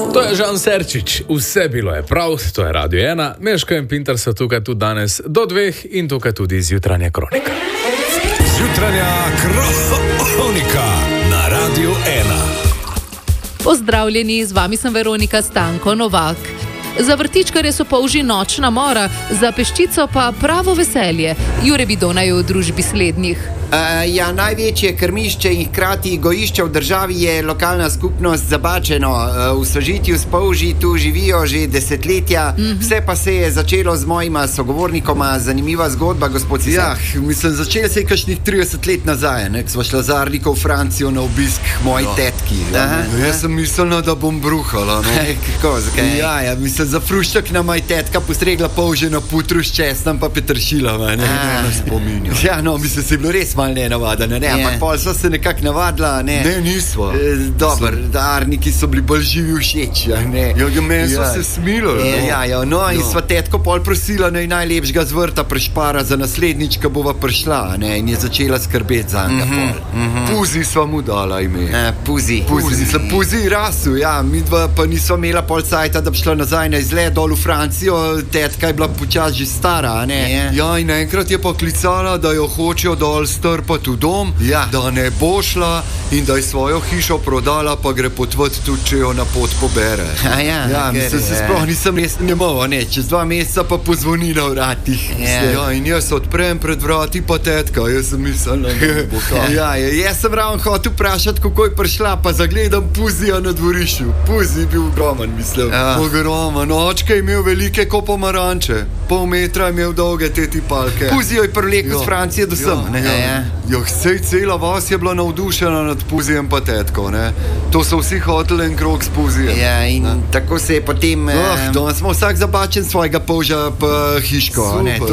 To je Žan Serčič, vse bilo je prav, to je Radio 1, Meško in Pintar so tukaj tudi danes do 2 in tukaj tudi zjutranja kronika. Zjutranja kronika na Radio 1. Pozdravljeni, z vami sem Veronika Stanko Novak. Za vrtičkarje so polži nočna mora, za peščico pa pravo veselje. Jure Bidona je v družbi slednjih. Največje krmišče in hkrati gojišče v državi je lokalna skupnost Zabačeno. V sožitju s polži tu živijo že desetletja. Vse pa se je začelo z mojima sogovornikoma. Zanimiva zgodba, gospod Cisar. Začelo se je kakšnih 30 let nazaj, ko sva šla z Arliko v Francijo na obisk k moji tetki. Jaz sem mislila, da bom bruhala. Kako, zakaj? Mislim, za fruščak nam je tetka postregla polže na putru s česnom pa petršila. Mislim, se je bilo res malo nenavadno, ampak pol so se nekako navadila. Ne, nisva. Dobro, Arniki so bili bolj živi všeč. Meni so se smilili. In sva tetko pol prosila, najlepšega z vrta prešpara za naslednjič, ko bova prišla, in je začela skrbeti za njega. Puzi sva mu dala ime. Puzi. Puzi rasu, midva pa nisva imela pol cajta, da bi šla nazaj na izlet dol v Francijo. Tetka je bila počas že stara, in naenkrat je pa klicala, da jo hočejo dol strpati v dom, da ne bo šla in da je svojo hišo prodala, pa gre potvati tudi, če jo na pot pobere. Mislim, se sploh nisem res nemal, čez 2 meseca pa pozvoni na vratih. In jaz odprem pred vrati, pa tetka, jaz sem mislil, da bo kaj. Jaz sem ravno hotel vprašati, kako je prišla, pa zagledam Puzija na dvorišču. Puzi je bil ogromen, mislim. Ogromen, očka je imel velike ko pomaranče, pol metra je imel dolge te tipalke. Puzijo je privlekel z Francije do sem. Sej cela vas je bila navdušena nad Puzijem pa tetko, To so vsi hoteli en krog s Puzijem. In tako se je potem... Danes smo vsak Zabačen svojega polža pa hiško,